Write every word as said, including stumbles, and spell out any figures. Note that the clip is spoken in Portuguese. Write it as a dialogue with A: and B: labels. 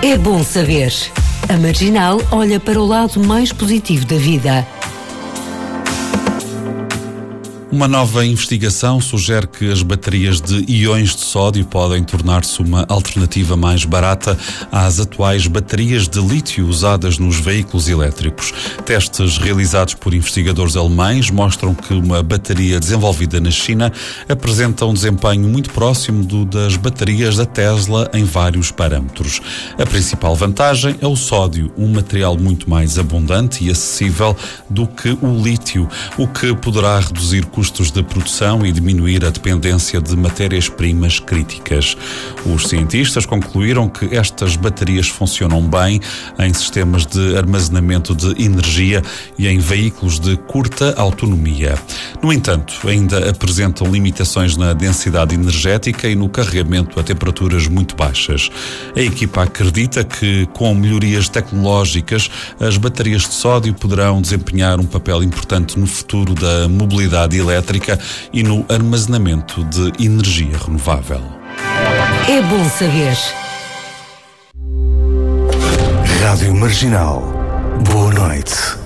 A: É bom saber. A Marginal olha para o lado mais positivo da vida.
B: Uma nova investigação sugere que as baterias de íons de sódio podem tornar-se uma alternativa mais barata às atuais baterias de lítio usadas nos veículos elétricos. Testes realizados por investigadores alemães mostram que uma bateria desenvolvida na China apresenta um desempenho muito próximo do das baterias da Tesla em vários parâmetros. A principal vantagem é o sódio, um material muito mais abundante e acessível do que o lítio, o que poderá reduzir custos de produção e diminuir a dependência de matérias-primas críticas. Os cientistas concluíram que estas baterias funcionam bem em sistemas de armazenamento de energia e em veículos de curta autonomia. No entanto, ainda apresentam limitações na densidade energética e no carregamento a temperaturas muito baixas. A equipa acredita que, com melhorias tecnológicas, as baterias de sódio poderão desempenhar um papel importante no futuro da mobilidade elétrica e no armazenamento de energia renovável.
A: É bom saber.
C: Rádio Marginal. Boa noite.